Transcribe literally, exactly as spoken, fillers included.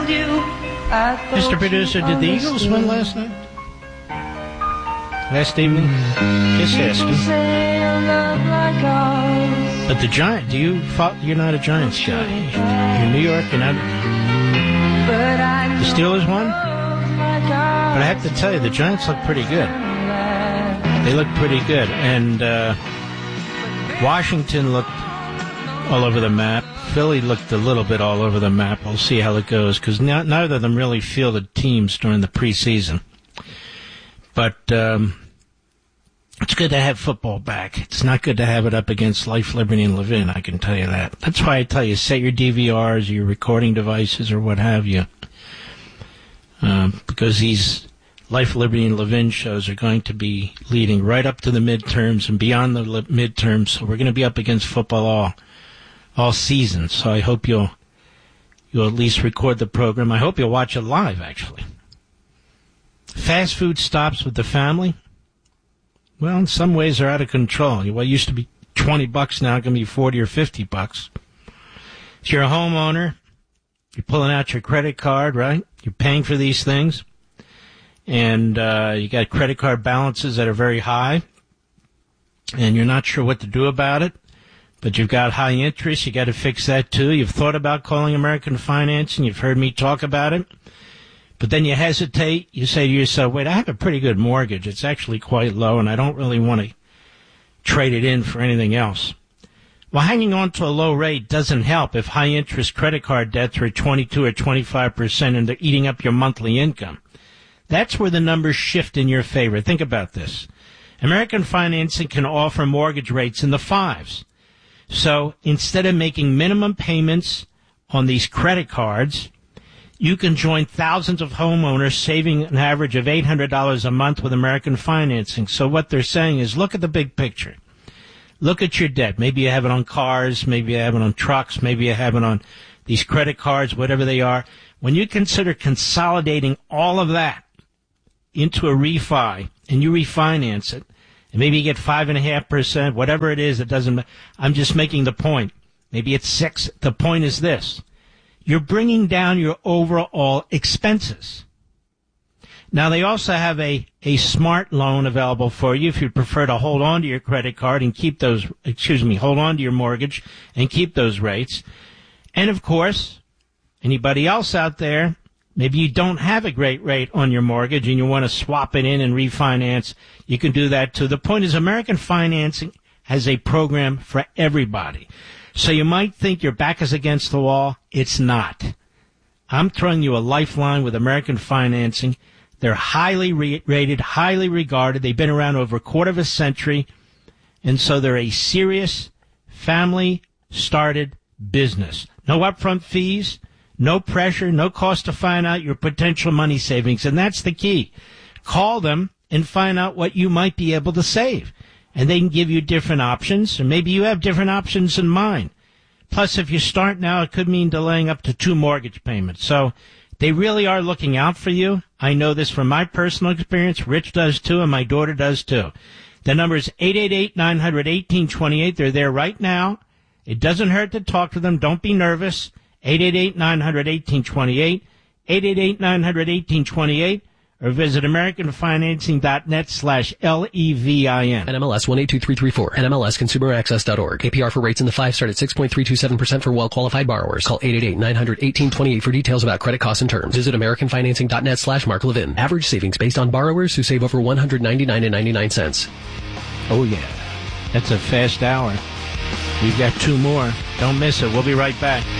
told you. I Mister Producer, did the Eagles win last night? Last evening? Just asking. But the Giants, do you, you're not a Giants guy. You're New York, you're not. The Steelers won? But I have to tell you, the Giants look pretty good. They look pretty good. And uh, Washington looked all over the map. Philly looked a little bit all over the map. We'll see how it goes, because neither of them really fielded teams during the preseason. But um, it's good to have football back. It's not good to have it up against Life, Liberty, and Levin, I can tell you that. That's why I tell you, set your D V Rs, your recording devices, or what have you. Um, because these Life, Liberty, and Levin shows are going to be leading right up to the midterms and beyond the li- midterms. So we're going to be up against football all all season. So I hope you'll you'll at least record the program. I hope you'll watch it live, actually. Fast food stops with the family. Well, in some ways they're out of control. What used to be twenty bucks now going to be forty or fifty bucks. If you're a homeowner, you're pulling out your credit card, right? You're paying for these things. And uh, you got credit card balances that are very high. And you're not sure what to do about it. But you've got high interest. You got to fix that, too. You've thought about calling American Financing. You've heard me talk about it. But then you hesitate. You say to yourself, wait, I have a pretty good mortgage. It's actually quite low, and I don't really want to trade it in for anything else. Well, hanging on to a low rate doesn't help if high-interest credit card debts are twenty-two or twenty-five percent and they're eating up your monthly income. That's where the numbers shift in your favor. Think about this. American Financing can offer mortgage rates in the fives. So instead of making minimum payments on these credit cards, you can join thousands of homeowners saving an average of eight hundred dollars a month with American Financing. So what they're saying is, look at the big picture. Look at your debt. Maybe you have it on cars, maybe you have it on trucks, maybe you have it on these credit cards, whatever they are. When you consider consolidating all of that into a refi and you refinance it, and maybe you get five and a half percent, whatever it is, it doesn't. I'm just making the point. Maybe it's six. The point is this: you're bringing down your overall expenses. Now, they also have a, a smart loan available for you if you prefer to hold on to your credit card and keep those, excuse me, hold on to your mortgage and keep those rates. And, of course, anybody else out there, maybe you don't have a great rate on your mortgage and you want to swap it in and refinance, you can do that too. The point is, American Financing has a program for everybody. So you might think your back is against the wall. It's not. I'm throwing you a lifeline with American Financing. They're highly re- rated, highly regarded. They've been around over a quarter of a century. And so they're a serious family-started business. No upfront fees, no pressure, no cost to find out your potential money savings. And that's the key. Call them and find out what you might be able to save. And they can give you different options, or maybe you have different options in mind. Plus, if you start now, it could mean delaying up to two mortgage payments. So they really are looking out for you. I know this from my personal experience. Rich does too, and my daughter does too. The number is eight eight eight, nine hundred, eighteen twenty-eight. They're there right now. It doesn't hurt to talk to them. Don't be nervous. eight eight eight, nine hundred, eighteen twenty-eight. eight eight eight, nine hundred, eighteen twenty-eight. Or visit AmericanFinancing.net slash L E V I N. N M L S one eight two three three four. N M L S Consumer Access dot org. A P R for rates in the five start at six point three two seven percent for well-qualified borrowers. Call eight eight eight, nine hundred, eighteen twenty-eight for details about credit costs and terms. Visit AmericanFinancing.net slash Mark Levin. Average savings based on borrowers who save over one hundred ninety-nine dollars and ninety-nine cents. Oh, yeah. That's a fast hour. We've got two more. Don't miss it. We'll be right back.